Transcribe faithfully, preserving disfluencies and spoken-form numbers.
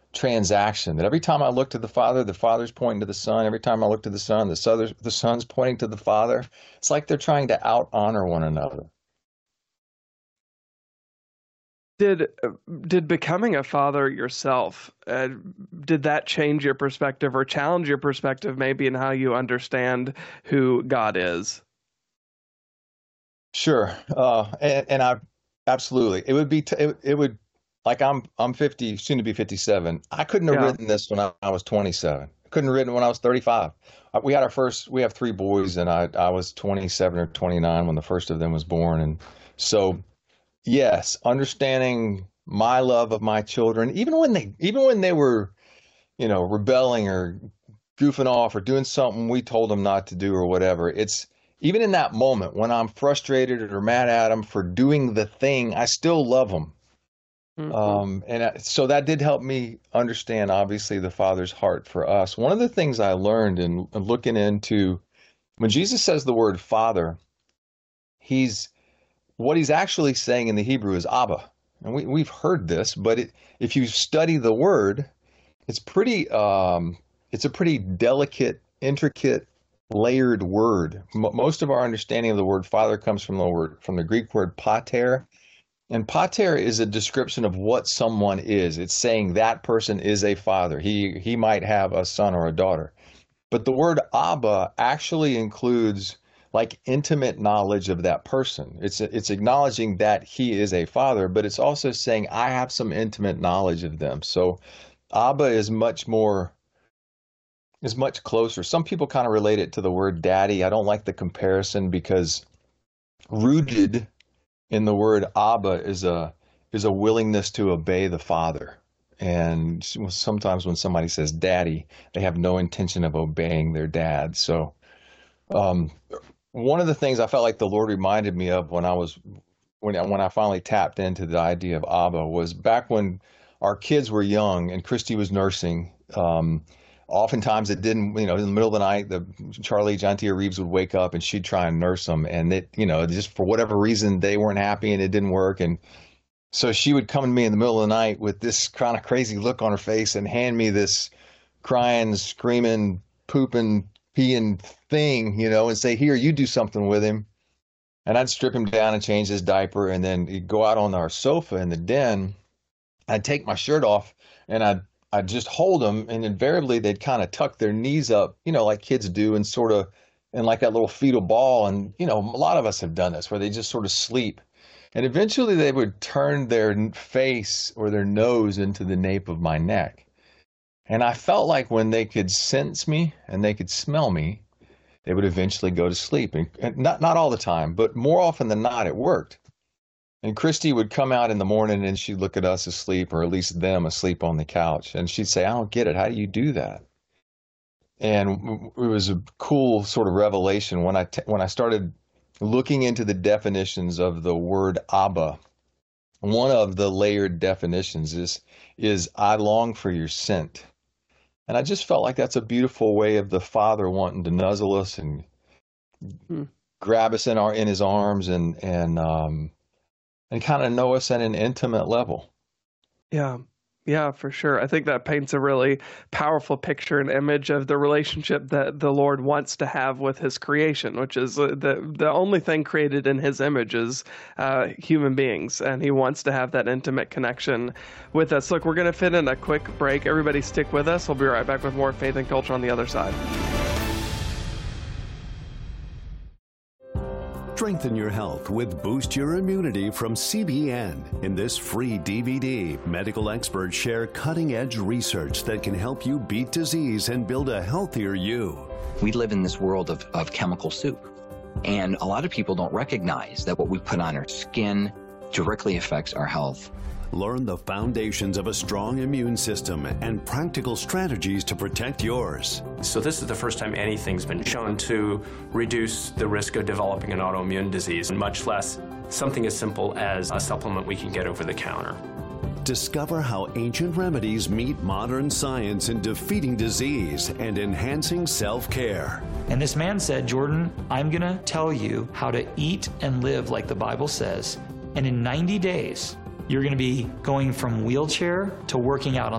transaction, that every time I look to the Father, the Father's pointing to the Son. Every time I look to the Son, the Son, the Son's pointing to the Father. It's like they're trying to out-honor one another. Did did becoming a father yourself, uh, did that change your perspective or challenge your perspective maybe in how you understand who God is? Sure. Uh, and, and I absolutely, it would be, t- it, it would, like I'm, I'm fifty, soon to be fifty-seven. I couldn't have Yeah. written this when I, I was twenty-seven. I couldn't have written when I was thirty-five. Uh, We had our first, we have three boys, and I, I was twenty-seven or twenty-nine when the first of them was born. And so, yes, understanding my love of my children, even when they, even when they were, you know, rebelling or goofing off or doing something we told them not to do or whatever. It's even in that moment when I'm frustrated or mad at them for doing the thing, I still love them. Mhm. Um, and I- so that did help me understand, obviously, the Father's heart for us. One of the things I learned in in looking into when Jesus says the word Father, he's what he's actually saying in the Hebrew is Abba. And we, we've heard this, but it, if you study the word, it's pretty, um, it's a pretty delicate, intricate, layered word. M- most of our understanding of the word Father comes from the word, from the Greek word pater. And pater is a description of what someone is. It's saying that person is a father. He, he might have a son or a daughter. But the word Abba actually includes like intimate knowledge of that person. It's it's acknowledging that he is a father, but it's also saying I have some intimate knowledge of them. So Abba is much more is much closer. Some people kind of relate it to the word daddy. I don't like the comparison because rooted in the word Abba is a is a willingness to obey the father. And sometimes when somebody says daddy, they have no intention of obeying their dad. So um, one of the things I felt like the Lord reminded me of when I was when I, when I finally tapped into the idea of Abba was back when our kids were young and Christy was nursing. Um, oftentimes it didn't, you know, in the middle of the night, the Charlie Jantia Reeves would wake up and she'd try and nurse them, and it, you know, just for whatever reason they weren't happy and it didn't work. And so she would come to me in the middle of the night with this kind of crazy look on her face and hand me this crying, screaming, pooping, peeing thing, you know, and say, here, you do something with him. And I'd strip him down and change his diaper, and then he'd go out on our sofa in the den. I'd take my shirt off and I'd I'd just hold them, and invariably they'd kind of tuck their knees up, you know, like kids do, and sort of in like that little fetal ball. And, you know, a lot of us have done this where they just sort of sleep. And eventually they would turn their face or their nose into the nape of my neck. And I felt like when they could sense me and they could smell me, they would eventually go to sleep. And, and not, not all the time, but more often than not, it worked. And Christy would come out in the morning and she'd look at us asleep, or at least them asleep on the couch. And she'd say, I don't get it. How do you do that? And it was a cool sort of revelation when I, t- when I started looking into the definitions of the word Abba. One of the layered definitions is, is I long for your scent. And I just felt like that's a beautiful way of the Father wanting to nuzzle us and Hmm. grab us in our, in his arms and, and, um, and kind of know us at an intimate level. Yeah. Yeah, for sure. I think that paints a really powerful picture and image of the relationship that the Lord wants to have with his creation, which is uh, the the only thing created in his image is uh, human beings, and he wants to have that intimate connection with us. Look, we're going to fit in a quick break. Everybody stick with us. We'll be right back with more Faith and Culture on the other side. Strengthen your health with Boost Your Immunity from C B N. In this free D V D, medical experts share cutting-edge research that can help you beat disease and build a healthier you. We live in this world of, of chemical soup, and a lot of people don't recognize that what we put on our skin directly affects our health. Learn the foundations of a strong immune system and practical strategies to protect yours. So this is the first time anything's been shown to reduce the risk of developing an autoimmune disease, much less something as simple as a supplement we can get over the counter. Discover how ancient remedies meet modern science in defeating disease and enhancing self-care. And this man said, Jordan, I'm going to tell you how to eat and live like the Bible says. And in ninety days, you're going to be going from wheelchair to working out on